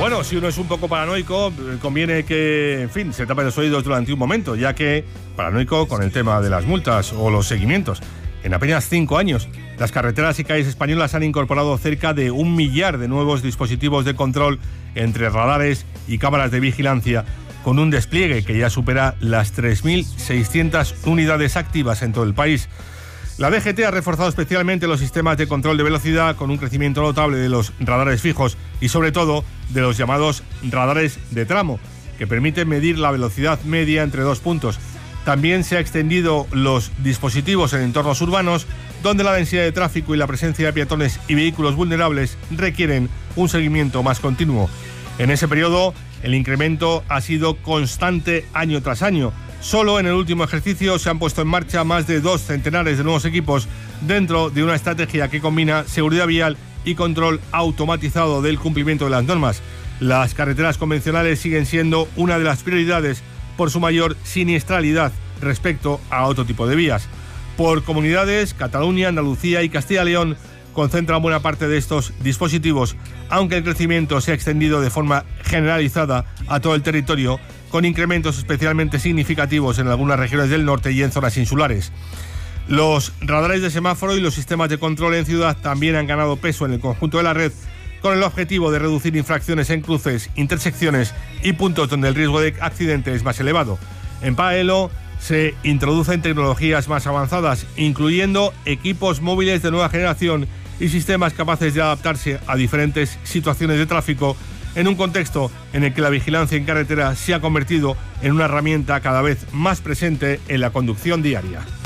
Bueno, si uno es un poco paranoico, conviene que, en fin, se tape los oídos durante un momento, ya que paranoico con el tema de las multas o los seguimientos. En apenas 5 años, las carreteras y calles españolas han incorporado cerca de 1 millar de nuevos dispositivos de control entre radares y cámaras de vigilancia, con un despliegue que ya supera las 3.600 unidades activas en todo el país. La DGT ha reforzado especialmente los sistemas de control de velocidad con un crecimiento notable de los radares fijos y sobre todo de los llamados radares de tramo, que permiten medir la velocidad media entre 2 puntos. También se ha extendido los dispositivos en entornos urbanos, donde la densidad de tráfico y la presencia de peatones y vehículos vulnerables requieren un seguimiento más continuo. En ese periodo, el incremento ha sido constante año tras año. Solo en el último ejercicio se han puesto en marcha más de 2 centenares de nuevos equipos dentro de una estrategia que combina seguridad vial y control automatizado del cumplimiento de las normas. Las carreteras convencionales siguen siendo una de las prioridades por su mayor siniestralidad respecto a otro tipo de vías. Por comunidades, Cataluña, Andalucía y Castilla y León concentran buena parte de estos dispositivos, aunque el crecimiento se ha extendido de forma generalizada a todo el territorio, con incrementos especialmente significativos en algunas regiones del norte y en zonas insulares. Los radares de semáforo y los sistemas de control en ciudad también han ganado peso en el conjunto de la red, con el objetivo de reducir infracciones en cruces, intersecciones y puntos donde el riesgo de accidente es más elevado. En paralelo, se introducen tecnologías más avanzadas, incluyendo equipos móviles de nueva generación y sistemas capaces de adaptarse a diferentes situaciones de tráfico, en un contexto en el que la vigilancia en carretera se ha convertido en una herramienta cada vez más presente en la conducción diaria.